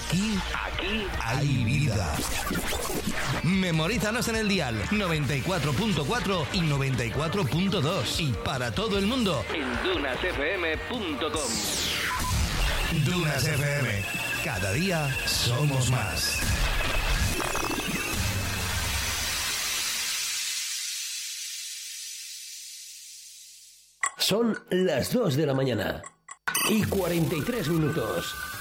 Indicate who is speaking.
Speaker 1: Aquí hay vida. Memorízanos en el dial 94.4 y 94.2 y para todo el mundo en dunasfm.com. Dunas FM. Cada día somos más.
Speaker 2: Son las 2 de la mañana y 43 minutos.